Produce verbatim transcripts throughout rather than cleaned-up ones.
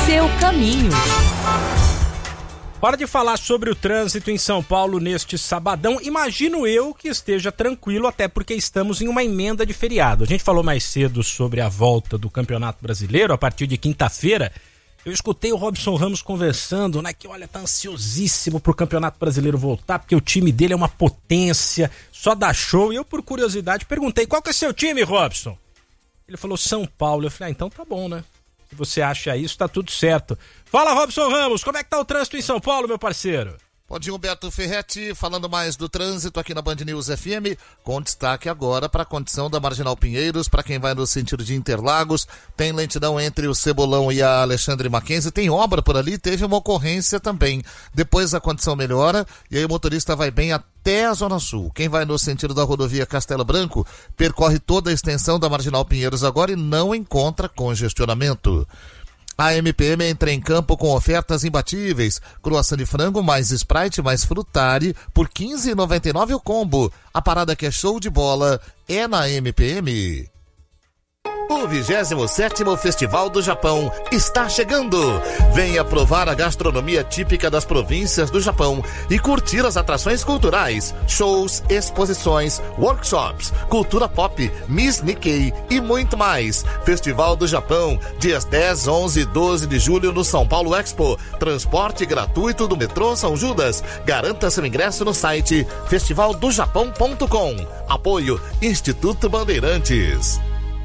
seu caminho. Hora de falar sobre o trânsito em São Paulo neste sabadão. Imagino eu que esteja tranquilo, até porque estamos em uma emenda de feriado. A gente falou mais cedo sobre a volta do Campeonato Brasileiro a partir de quinta-feira. Eu escutei o Robson Ramos conversando, né, que olha, tá ansiosíssimo pro Campeonato Brasileiro voltar, porque o time dele é uma potência, só dá show. E eu, por curiosidade, perguntei, qual que é seu time, Robson? Ele falou São Paulo. Eu falei, ah, então tá bom, né? Se você acha isso, tá tudo certo. Fala, Robson Ramos, como é que tá o trânsito em São Paulo, meu parceiro? Bom dia, Humberto Ferretti, falando mais do trânsito aqui na Band News F M, com destaque agora para a condição da Marginal Pinheiros, para quem vai no sentido de Interlagos, tem lentidão entre o Cebolão e a Alexandre Mackenzie, tem obra por ali, teve uma ocorrência também. Depois a condição melhora e aí o motorista vai bem até a Zona Sul. Quem vai no sentido da rodovia Castelo Branco, percorre toda a extensão da Marginal Pinheiros agora e não encontra congestionamento. A M P M entra em campo com ofertas imbatíveis. Croissant de frango mais Sprite mais Frutari por quinze reais e noventa e nove centavos o combo. A parada que é show de bola é na M P M. O vigésimo sétimo Festival do Japão está chegando. Venha provar a gastronomia típica das províncias do Japão e curtir as atrações culturais, shows, exposições, workshops, cultura pop, Miss Nikkei e muito mais. Festival do Japão, dias dez, onze e doze de julho no São Paulo Expo. Transporte gratuito do metrô São Judas. Garanta seu ingresso no site festival do japão ponto com. Apoio Instituto Bandeirantes.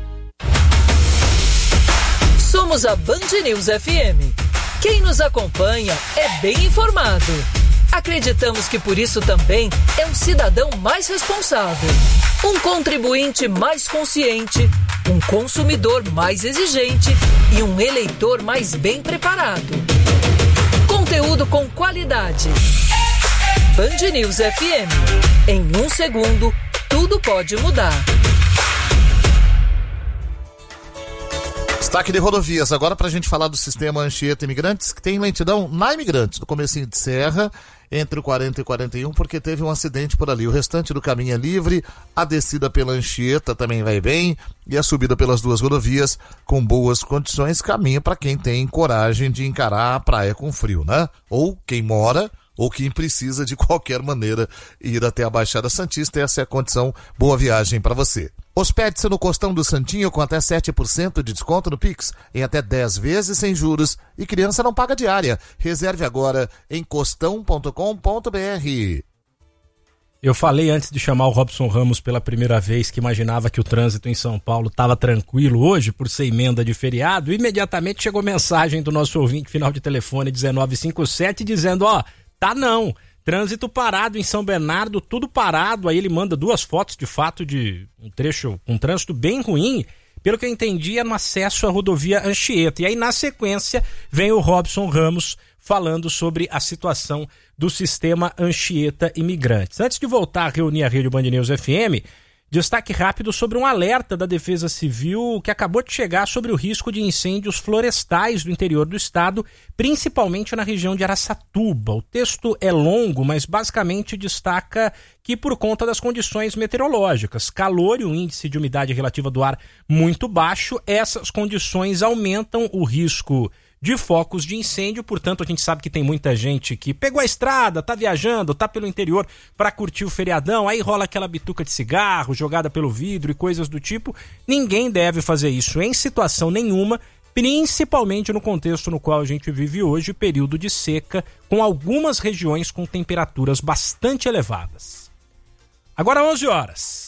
Somos a Band News F M. Quem nos acompanha é bem informado. Acreditamos que por isso também é um cidadão mais responsável, um contribuinte mais consciente, um consumidor mais exigente e um eleitor mais bem preparado. Conteúdo com qualidade. Band News F M. Em um segundo, tudo pode mudar. Destaque de rodovias, agora para a gente falar do sistema Anchieta Imigrantes, que tem lentidão na Imigrantes, no comecinho de Serra, entre o quarenta e quarenta e um, porque teve um acidente por ali. O restante do caminho é livre, a descida pela Anchieta também vai bem, e a subida pelas duas rodovias com boas condições, caminho para quem tem coragem de encarar a praia com frio, né? Ou quem mora, ou quem precisa de qualquer maneira ir até a Baixada Santista, essa é a condição. Boa viagem para você. Hospede-se no Costão do Santinho com até sete por cento de desconto no Pix, em até dez vezes sem juros, e criança não paga diária. Reserve agora em costão ponto com ponto b r. Eu falei antes de chamar o Robson Ramos pela primeira vez que imaginava que o trânsito em São Paulo estava tranquilo hoje, por ser emenda de feriado, e imediatamente chegou mensagem do nosso ouvinte, final de telefone dezenove cinquenta e sete, dizendo, ó, tá não, trânsito parado em São Bernardo, tudo parado. Aí ele manda duas fotos de fato de um trecho, um trânsito bem ruim, pelo que eu entendi é no acesso à rodovia Anchieta. E aí na sequência vem o Robson Ramos falando sobre a situação do sistema Anchieta Imigrantes. Antes de voltar a reunir a rede Band News F M, destaque rápido sobre um alerta da Defesa Civil que acabou de chegar sobre o risco de incêndios florestais do interior do estado, principalmente na região de Araçatuba. O texto é longo, mas basicamente destaca que por conta das condições meteorológicas, calor e um índice de umidade relativa do ar muito baixo, essas condições aumentam o risco de focos de incêndio. Portanto, a gente sabe que tem muita gente que pegou a estrada, tá viajando, tá pelo interior para curtir o feriadão, aí rola aquela bituca de cigarro jogada pelo vidro e coisas do tipo. Ninguém deve fazer isso em situação nenhuma, principalmente no contexto no qual a gente vive hoje, período de seca, com algumas regiões com temperaturas bastante elevadas. Agora onze horas.